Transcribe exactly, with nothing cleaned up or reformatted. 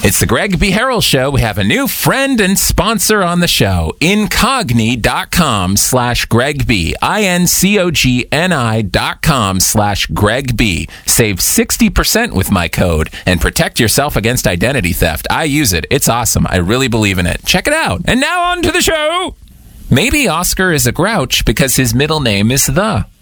It's the Greg B. Harrell Show. We have a new friend and sponsor on the show. Incogni.com slash Greg B. I-N-C-O-G-N-I dot com slash Greg B. Save sixty percent with my code and protect yourself against identity theft. I use it. It's awesome. I really believe in it. Check it out. And now on to the show. Maybe Oscar is a grouch because his middle name is The.